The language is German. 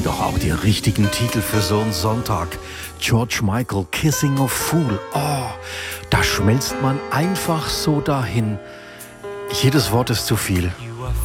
sind doch auch die richtigen Titel für so einen Sonntag. George Michael, Kissing a Fool. Oh, da schmelzt man einfach so dahin. Jedes Wort ist zu viel.